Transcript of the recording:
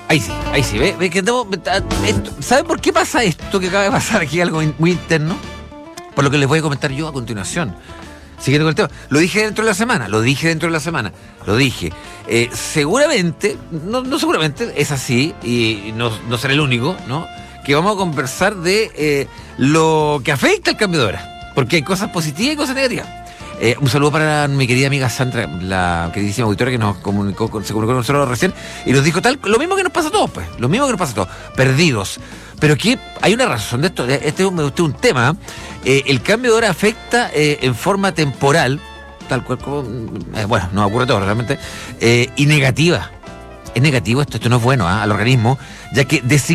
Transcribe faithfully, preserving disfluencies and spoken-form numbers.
Ahí sí, ahí sí, ve, ve que andamos, esto, ¿saben por qué pasa esto que acaba de pasar aquí? Algo muy interno. Por lo que les voy a comentar yo a continuación. Siguiendo con el tema. Lo dije dentro de la semana, lo dije dentro de la semana, lo dije. Eh, seguramente, no, no seguramente, es así, y no, no seré el único, ¿no? Que vamos a conversar de eh, lo que afecta al cambio de hora. Porque hay cosas positivas y cosas negativas. Eh, un saludo para mi querida amiga Sandra, la queridísima auditora que nos comunicó, con, se comunicó con nosotros recién y nos dijo tal, lo mismo que nos pasa a todos, pues, lo mismo que nos pasa a todos, perdidos. Pero que hay una razón de esto, este es un, este es un tema, eh, el cambio de hora afecta eh, en forma temporal, tal cual como, eh, bueno, nos ocurre todo realmente, eh, y negativa. Es negativo esto, esto no es bueno ¿eh? al organismo, ya que